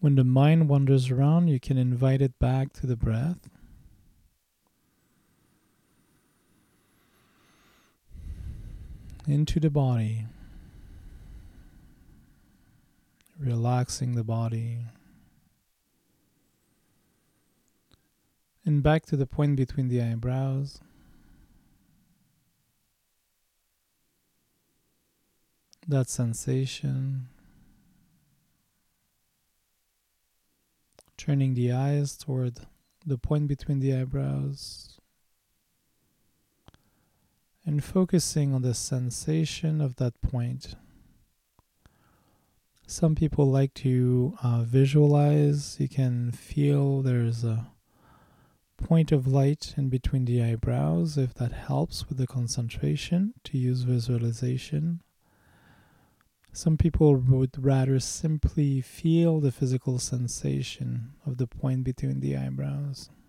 When the mind wanders around, you can invite it back to the breath. Into the body. Relaxing the body. And back to the point between the eyebrows. That sensation. Turning the eyes toward the point between the eyebrows. And focusing on the sensation of that point. Some people like to visualize. You can feel there's a point of light in between the eyebrows, if that helps with the concentration, to use visualization. Some people would rather simply feel the physical sensation of the point between the eyebrows.